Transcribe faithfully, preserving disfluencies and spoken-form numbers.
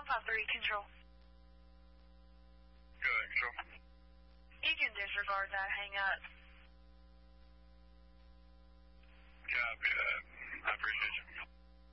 five three, control. Good, control. You can disregard that hang up.